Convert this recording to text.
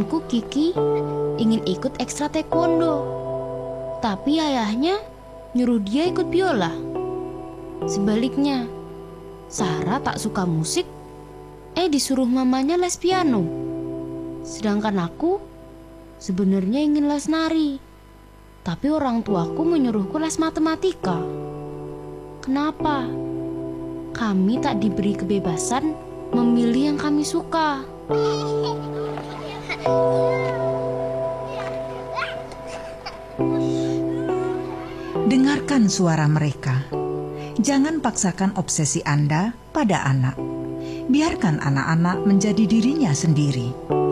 temanku Kiki ingin ikut ekstra taekwondo, tapi ayahnya nyuruh dia ikut biola. Sebaliknya, Sarah tak suka musik, disuruh mamanya les piano. Sedangkan aku sebenarnya ingin les nari, tapi orang tuaku menyuruhku les matematika. Kenapa? Kami tak diberi kebebasan memilih yang kami suka. Dengarkan suara mereka. Jangan paksakan obsesi Anda pada anak. Biarkan anak-anak menjadi dirinya sendiri.